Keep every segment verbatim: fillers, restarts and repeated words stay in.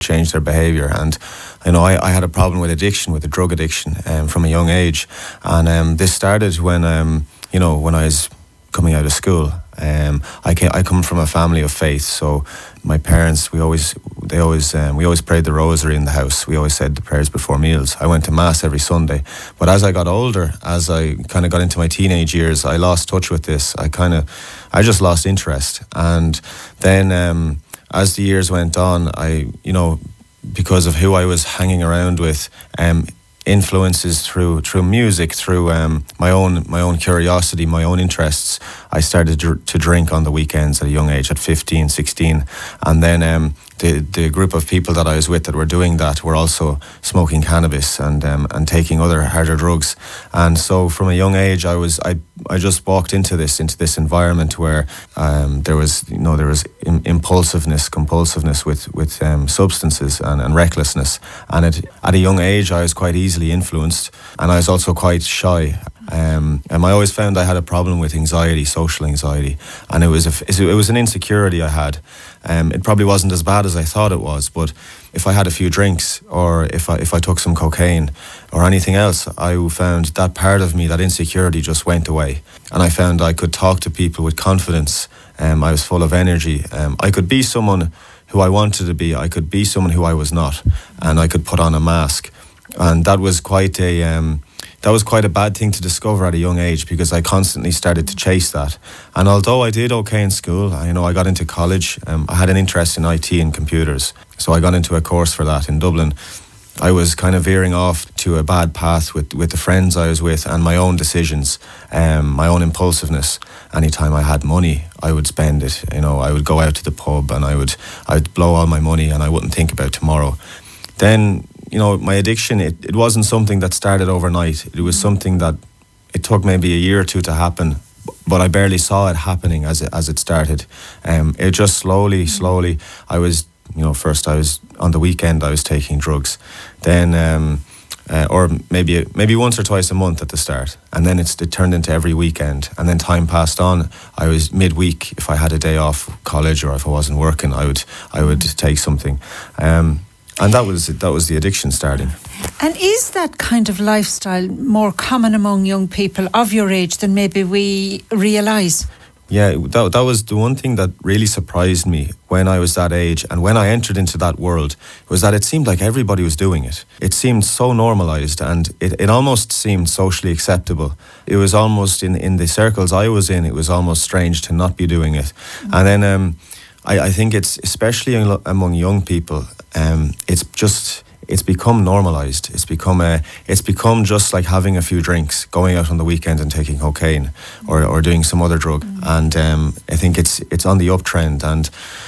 change their behaviour. And you know, I, I had a problem with addiction, with a drug addiction, um, from a young age, and um, this started when um, you know when I was coming out of school. Um, I came, I come from a family of faith, so my parents, we always, they always, um, we always prayed the rosary in the house. We always said the prayers before meals. I went to mass every Sunday, but as I got older, as I kind of got into my teenage years, I lost touch with this. I kind of, I just lost interest, and then um, as the years went on, I, you know, because of who I was hanging around with, um, influences through through music, through um, my own my own curiosity, my own interests, I started dr- to drink on the weekends at a young age, at fifteen, sixteen, and then um, the the group of people that I was with that were doing that were also smoking cannabis and um, and taking other harder drugs, and so from a young age I was I I just walked into this into this environment where um, there was you know there was im- impulsiveness, compulsiveness with with um, substances and, and recklessness, and it, at a young age I was quite easily influenced, and I was also quite shy. Um, and I always found I had a problem with anxiety, social anxiety, and it was a, it was an insecurity I had. Um, it probably wasn't as bad as I thought it was, but if I had a few drinks, or if I if I took some cocaine or anything else, I found that part of me, that insecurity, just went away, and I found I could talk to people with confidence. Um, I was full of energy. Um, I could be someone who I wanted to be. I could be someone who I was not, and I could put on a mask, and that was quite a. Um, That was quite a bad thing to discover at a young age, because I constantly started to chase that. And although I did okay in school, I, you know, I got into college. Um, I had an interest in I T and computers, so I got into a course for that in Dublin. I was kind of veering off to a bad path with, with the friends I was with, and my own decisions, um, my own impulsiveness. Anytime I had money, I would spend it. You know, I would go out to the pub and I would I would blow all my money, and I wouldn't think about tomorrow. Then, you know, my addiction, it, it wasn't something that started overnight. It was something that it took maybe a year or two to happen, but I barely saw it happening as it, as it started. Um, it just slowly, slowly, I was, you know, first I was, on the weekend I was taking drugs. Then, um, uh, or maybe maybe once or twice a month at the start. And then it's, it turned into every weekend. And then time passed on. I was midweek, if I had a day off college or if I wasn't working, I would I would take something. Um, And that was that was the addiction starting. And is that kind of lifestyle more common among young people of your age than maybe we realise? Yeah, that, that was the one thing that really surprised me when I was that age, and when I entered into that world, was that it seemed like everybody was doing it. It seemed so normalised, and it, it almost seemed socially acceptable. It was almost, in, in the circles I was in, it was almost strange to not be doing it. Mm-hmm. And then um, I, I think it's, especially among young people, Um, it's just it's become normalised. It's become a it's become just like having a few drinks, going out on the weekend and taking cocaine, or, or doing some other drug. Mm. And um, I think it's it's on the uptrend. And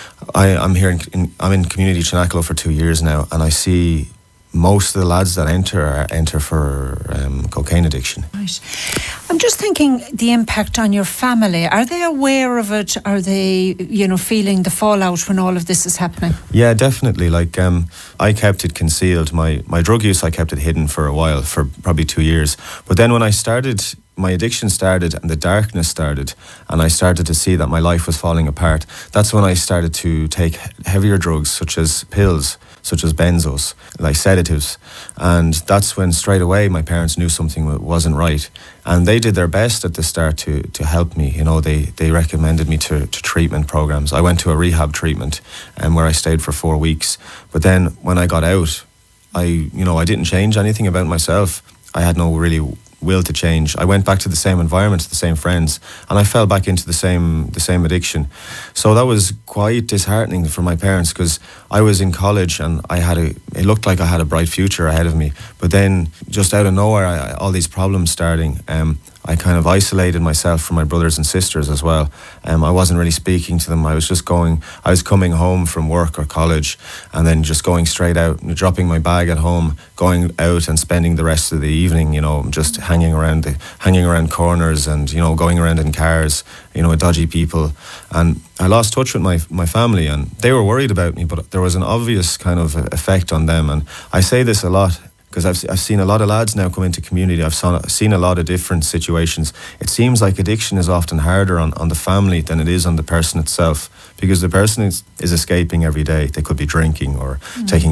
I, I'm here in, in I'm in Community Chinakalo for two years now, and I see most of the lads that enter enter for um, cocaine addiction. Right. I'm just thinking the impact on your family. Are they aware of it? Are they, you know, feeling the fallout when all of this is happening? Yeah, definitely. Like, um, I kept it concealed. My my drug use, I kept it hidden for a while, for probably two years. But then when I started, my addiction started and the darkness started, and I started to see that my life was falling apart. That's when I started to take heavier drugs, such as pills, such as benzos, like sedatives. And that's when straight away my parents knew something wasn't right. And they did their best at the start to to help me. You know, they, they recommended me to, to treatment programs. I went to a rehab treatment, um, where I stayed for four weeks. But then when I got out, I, you know, I didn't change anything about myself. I had no really will to change. I went back to the same environment, the same friends, and I fell back into the same the same addiction. So that was quite disheartening for my parents, because I was in college and I had a it looked like I had a bright future ahead of me. But then just out of nowhere, I, all these problems starting. Um, I kind of isolated myself from my brothers and sisters as well. Um, I wasn't really speaking to them. I was just going, I was coming home from work or college, and then just going straight out, dropping my bag at home, going out and spending the rest of the evening, you know, just hanging around the, hanging around corners, and, you know, going around in cars, you know, with dodgy people. And I lost touch with my my family, and they were worried about me, but there was an obvious kind of effect on them. And I say this a lot because I've, I've seen a lot of lads now come into community. I've saw, seen a lot of different situations. It seems like addiction is often harder on, on the family than it is on the person itself, because the person is, is escaping every day. They could be drinking or mm. taking